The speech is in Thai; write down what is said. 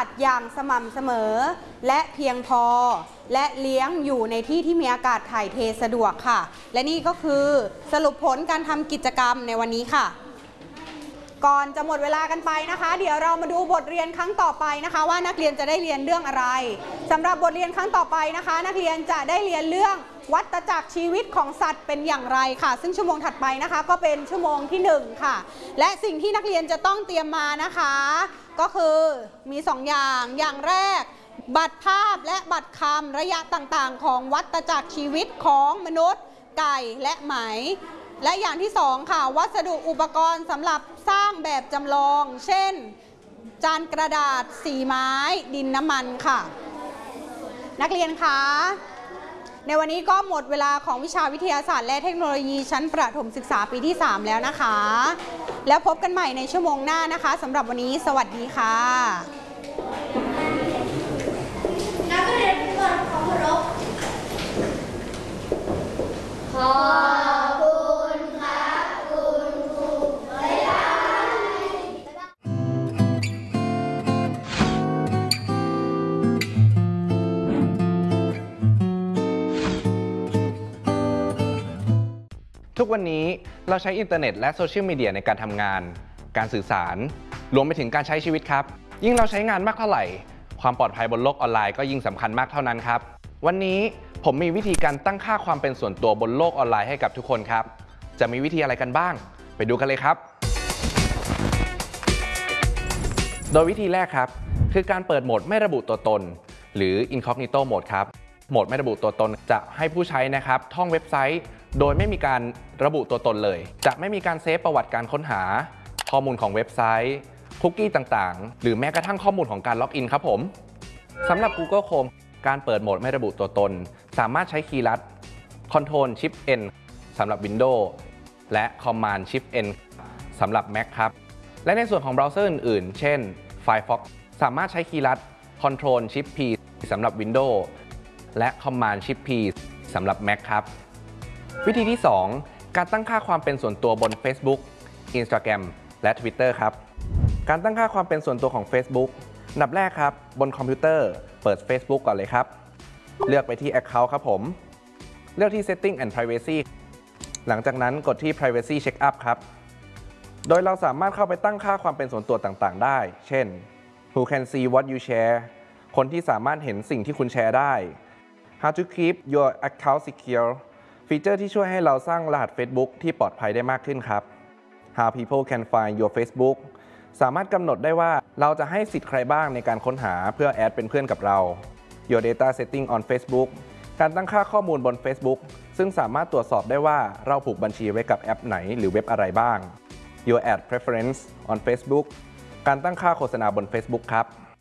ดอย่างสม่ำเสมอและเพียงพอและเลี้ยงอยู่ในที่ที่มีอากาศถ่ายเทสะดวกค่ะและนี่ก็คือสรุปผลการทำกิจกรรมในวันนี้ค่ะก่อนจะหมดเวลากันไปนะคะเดี๋ยวเรามาดูบทเรียนครั้งต่อไปนะคะว่านักเรียนจะได้เรียนเรื่องอะไรสำหรับบทเรียนครั้งต่อไปนะคะนักเรียนจะได้เรียนเรื่องวัฏจักรชีวิตของสัตว์เป็นอย่างไรค่ะซึ่งชั่วโมงถัดไปนะคะก็เป็นชั่วโมงที่1ค่ะและสิ่งที่นักเรียนจะต้องเตรียมมานะคะก็คือมี2อย่างแรกบัตรภาพและบัตรคำระยะต่างๆของวัฏจักรชีวิตของมนุษย์ไก่และไหมและอย่างที่2ค่ะวัสดุอุปกรณ์สำหรับสร้างแบบจำลองเช่นจานกระดาษสีไม้ดินน้ำมันค่ะนักเรียนคะในวันนี้ก็หมดเวลาของวิชาวิทยาศาสตร์และเทคโนโลยีชั้นประถมศึกษาปีที่3แล้วนะคะแล้วพบกันใหม่ในชั่วโมงหน้านะคะสำหรับวันนี้สวัสดีค่ะนักเรียนทุกคนขอเคารพขอบคุณครับคุณครูบ๊ายบายทุกวันนี้เราใช้อินเทอร์เน็ตและโซเชียลมีเดียในการทำงานการสื่อสารรวมไปถึงการใช้ชีวิตครับยิ่งเราใช้งานมากเท่าไหร่ความปลอดภัยบนโลกออนไลน์ก็ยิ่งสำคัญมากเท่านั้นครับวันนี้ผมมีวิธีการตั้งค่าความเป็นส่วนตัวบนโลกออนไลน์ให้กับทุกคนครับจะมีวิธีอะไรกันบ้างไปดูกันเลยครับโดยวิธีแรกครับคือการเปิดโหมดไม่ระบุตัวตนหรือ Incognito Mode ครับโหมดไม่ระบุตัวตนจะให้ผู้ใช้นะครับท่องเว็บไซต์โดยไม่มีการระบุตัวตนเลยจะไม่มีการเซฟประวัติการค้นหาข้อมูลของเว็บไซต์คุกกี้ต่างๆหรือแม้กระทั่งข้อมูลของการล็อกอินครับผมสำหรับ Google Chrome การเปิดโหมดไม่ระบุตัวตนสามารถใช้คีย์ลัด Ctrl Shift N สำหรับ Windows และ Command Shift N สำหรับ Mac ครับและในส่วนของเบราว์เซอร์อื่นๆเช่น Firefox สามารถใช้คีย์ลัด Ctrl Shift P สำหรับ Windows และ Command Shift P สำหรับ Mac ครับวิธีที่2การตั้งค่าความเป็นส่วนตัวบน Facebook Instagram และ Twitter ครับการตั้งค่าความเป็นส่วนตัวของ Facebook อันดับแรกครับบนคอมพิวเตอร์เปิด Facebook ก่อนเลยครับเลือกไปที่ Account ครับผมเลือกที่ Setting and Privacy หลังจากนั้นกดที่ Privacy Checkup ครับโดยเราสามารถเข้าไปตั้งค่าความเป็นส่วนตัวต่างๆได้เช่น Who can see what you share คนที่สามารถเห็นสิ่งที่คุณแชร์ได้ How to keep your account secure ฟีเจอร์ที่ช่วยให้เราสร้างรหัส Facebook ที่ปลอดภัยได้มากขึ้นครับ How people can find your Facebook สามารถกำหนดได้ว่าเราจะให้สิทธิ์ใครบ้างในการค้นหาเพื่อแอดเป็นเพื่อนกับเรา Your data setting on Facebook การตั้งค่าข้อมูลบน Facebook ซึ่งสามารถตรวจสอบได้ว่าเราผูกบัญชีไว้กับแอปไหนหรือเว็บอะไรบ้าง Your ad preference on Facebook การตั้งค่าโฆษณาบน Facebook ครับ